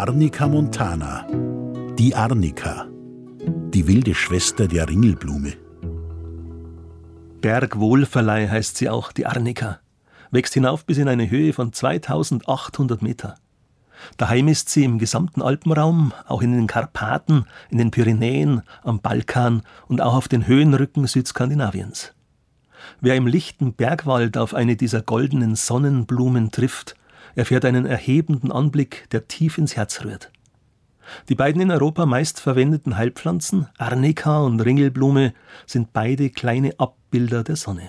Arnica montana, die Arnika, die wilde Schwester der Ringelblume. Bergwohlverleih heißt sie auch, die Arnika. Wächst hinauf bis in eine Höhe von 2800 Meter. Daheim ist sie im gesamten Alpenraum, auch in den Karpaten, in den Pyrenäen, am Balkan und auch auf den Höhenrücken Südskandinaviens. Wer im lichten Bergwald auf eine dieser goldenen Sonnenblumen trifft, erfährt einen erhebenden Anblick, der tief ins Herz rührt. Die beiden in Europa meist verwendeten Heilpflanzen, Arnika und Ringelblume, sind beide kleine Abbilder der Sonne.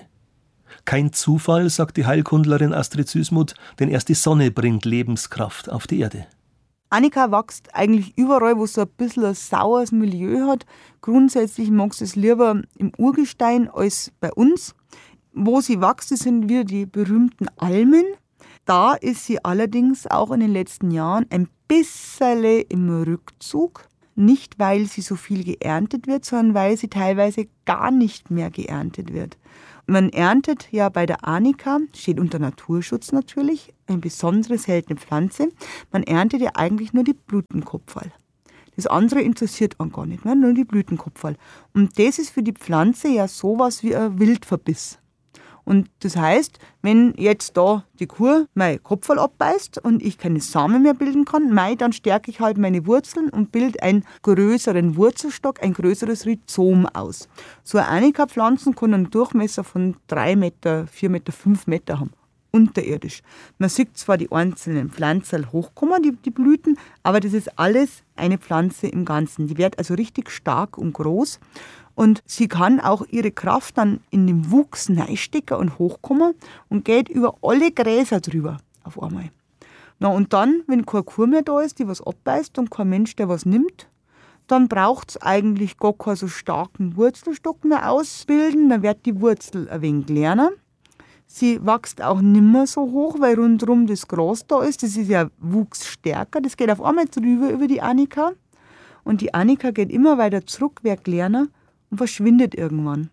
Kein Zufall, sagt die Heilkundlerin Astrid Süssmuth, denn erst die Sonne bringt Lebenskraft auf die Erde. Arnika wächst eigentlich überall, wo es so ein bisschen ein saures Milieu hat. Grundsätzlich mag sie es lieber im Urgestein als bei uns. Wo sie wächst, das sind wieder die berühmten Almen. Da ist sie allerdings auch in den letzten Jahren ein bisschen im Rückzug. Nicht, weil sie so viel geerntet wird, sondern weil sie teilweise gar nicht mehr geerntet wird. Man erntet ja bei der Arnika, steht unter Naturschutz natürlich, eine besondere seltene Pflanze. Man erntet ja eigentlich nur die Blütenkopferl. Das andere interessiert einen gar nicht mehr, nur die Blütenkopferl. Und das ist für die Pflanze ja sowas wie ein Wildverbiss. Und das heißt, wenn jetzt da die Kuh mein Kopferl abbeißt und ich keine Samen mehr bilden kann, dann stärke ich halt meine Wurzeln und bilde einen größeren Wurzelstock, ein größeres Rhizom aus. So eine Arnika-Pflanzen kann einen Durchmesser von 3 Meter, 4 Meter, 5 Meter haben, unterirdisch. Man sieht zwar die einzelnen Pflanzen hochkommen, die Blüten, aber das ist alles eine Pflanze im Ganzen. Die wird also richtig stark und groß. Und sie kann auch ihre Kraft dann in den Wuchs reinstecken und hochkommen und geht über alle Gräser drüber auf einmal. Na und dann, wenn keine Kuh mehr da ist, die was abbeißt und kein Mensch, der was nimmt, dann braucht es eigentlich gar keinen so starken Wurzelstock mehr ausbilden. Dann wird die Wurzel ein wenig kleiner. Sie wächst auch nicht mehr so hoch, weil rundherum das Gras da ist. Das ist ja wuchsstärker. Das geht auf einmal drüber über die Arnika. Und die Arnika geht immer weiter zurück, wird kleiner und verschwindet irgendwann.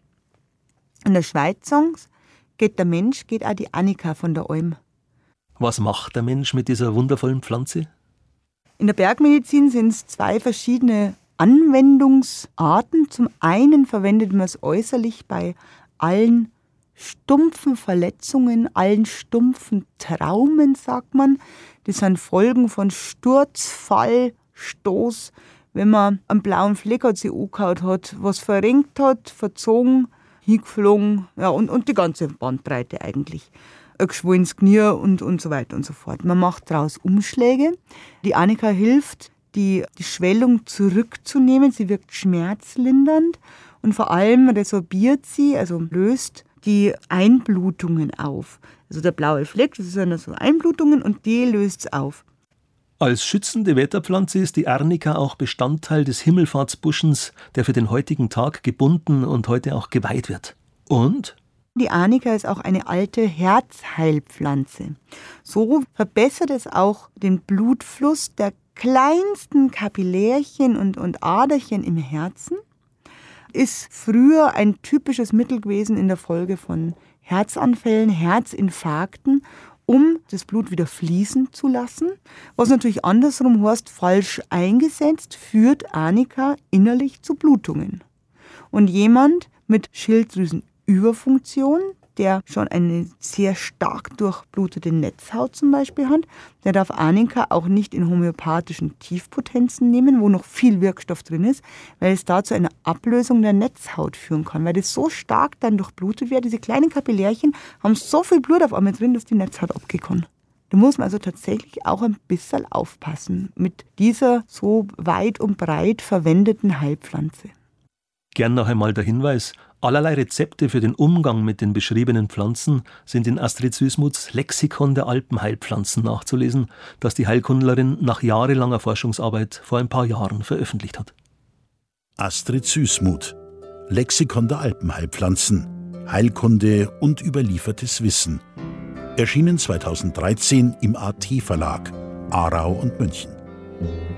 In der Schweiz sagen sie, geht auch die Arnika von der Alm. Was macht der Mensch mit dieser wundervollen Pflanze? In der Bergmedizin sind es 2 verschiedene Anwendungsarten. Zum einen verwendet man es äußerlich bei allen stumpfen Verletzungen, allen stumpfen Traumen, sagt man. Das sind Folgen von Sturz, Fall, Stoß, wenn man einen blauen Fleck hat, sich angehauen hat, was verrenkt hat, verzogen, hingeflogen, ja, und die ganze Bandbreite eigentlich. Ein geschwollenes Knie und so weiter und so fort. Man macht daraus Umschläge. Die Arnika hilft, die Schwellung zurückzunehmen. Sie wirkt schmerzlindernd und vor allem resorbiert sie, also löst die Einblutungen auf. Also der blaue Fleck, das sind so Einblutungen und die löst es auf. Als schützende Wetterpflanze ist die Arnika auch Bestandteil des Himmelfahrtsbuschens, der für den heutigen Tag gebunden und heute auch geweiht wird. Und? Die Arnika ist auch eine alte Herzheilpflanze. So verbessert es auch den Blutfluss der kleinsten Kapillärchen und Aderchen im Herzen. Ist früher ein typisches Mittel gewesen in der Folge von Herzanfällen, Herzinfarkten, um das Blut wieder fließen zu lassen. Was natürlich andersrum heißt, falsch eingesetzt, führt Arnika innerlich zu Blutungen. Und jemand mit Schilddrüsenüberfunktion, der schon eine sehr stark durchblutete Netzhaut zum Beispiel hat, der darf Arnika auch nicht in homöopathischen Tiefpotenzen nehmen, wo noch viel Wirkstoff drin ist, weil es da zu einer Ablösung der Netzhaut führen kann, weil das so stark dann durchblutet wird. Diese kleinen Kapillärchen haben so viel Blut auf einmal drin, dass die Netzhaut abgehen kann. Da muss man also tatsächlich auch ein bisschen aufpassen mit dieser so weit und breit verwendeten Heilpflanze. Gern noch einmal der Hinweis: Allerlei Rezepte für den Umgang mit den beschriebenen Pflanzen sind in Astrid Süssmuths Lexikon der Alpenheilpflanzen nachzulesen, das die Heilkundlerin nach jahrelanger Forschungsarbeit vor ein paar Jahren veröffentlicht hat. Astrid Süssmuth, Lexikon der Alpenheilpflanzen, Heilkunde und überliefertes Wissen. Erschienen 2013 im AT-Verlag, Aarau und München.